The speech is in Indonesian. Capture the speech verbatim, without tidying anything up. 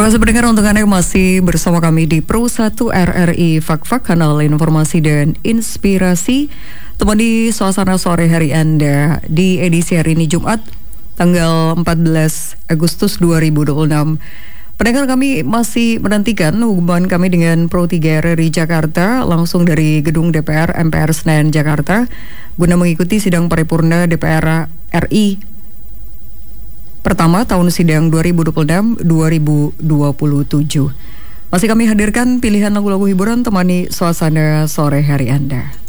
Masih pendengar, untuk Anda yang masih bersama kami di Pro satu R R I Fak-Fak, kanal informasi dan inspirasi. Temani suasana sore hari Anda di edisi hari ini Jumat tanggal empat belas Agustus dua ribu dua puluh enam. Pendengar, kami masih menantikan hubungan kami dengan Pro tiga R R I Jakarta langsung dari gedung D P R M P R Senayan Jakarta guna mengikuti sidang paripurna D P R R I pertama tahun sidang dua ribu dua puluh enam dua ribu dua puluh tujuh. Masih kami hadirkan pilihan lagu-lagu hiburan temani suasana sore hari Anda.